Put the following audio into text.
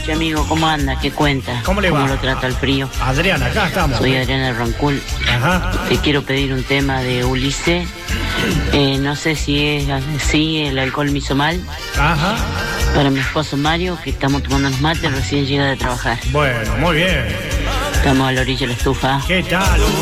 noches, amigo. ¿Cómo anda? ¿Qué cuenta? ¿Cómo le va? ¿Cómo lo trata el frío? Adrián, acá estamos. Soy Adriana de Rancul. Ajá. Te quiero pedir un tema de Ulises. No sé si es así, el alcohol me hizo mal. Ajá. Para mi esposo Mario, que estamos tomando unos mates, recién llega de trabajar. Bueno, muy bien. Estamos a la orilla de la estufa. ¿Qué tal?